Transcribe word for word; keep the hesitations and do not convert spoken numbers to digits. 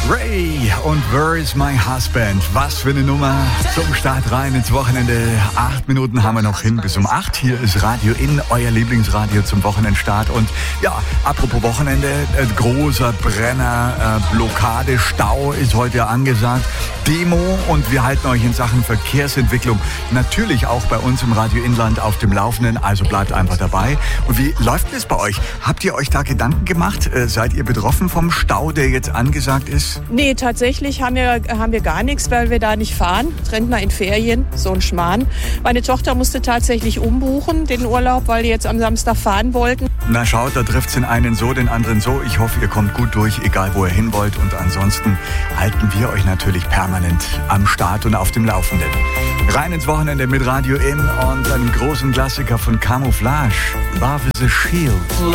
Ray und Where is my husband? Was für eine Nummer zum Start rein ins Wochenende. Acht Minuten haben wir noch hin bis um acht. Hier ist Radio In, euer Lieblingsradio zum Wochenendstart. Und ja, apropos Wochenende, äh, großer Brenner, äh, Blockade, Stau ist heute ja angesagt. Demo und wir halten euch in Sachen Verkehrsentwicklung natürlich auch bei uns im Radio Inland auf dem Laufenden. Also bleibt einfach dabei. Und wie läuft es bei euch? Habt ihr euch da Gedanken gemacht? Äh, seid ihr betroffen vom Stau, der jetzt angesagt ist? Nee, tatsächlich haben wir, haben wir gar nichts, weil wir da nicht fahren. Rentner in Ferien, so ein Schmarrn. Meine Tochter musste tatsächlich umbuchen, den Urlaub, weil die jetzt am Samstag fahren wollten. Na schaut, da trifft's den einen so, den anderen so. Ich hoffe, ihr kommt gut durch, egal wo ihr hin wollt. Und ansonsten halten wir euch natürlich permanent am Start und auf dem Laufenden. Rein ins Wochenende mit Radio In und einem großen Klassiker von Camouflage. Love is a Shield.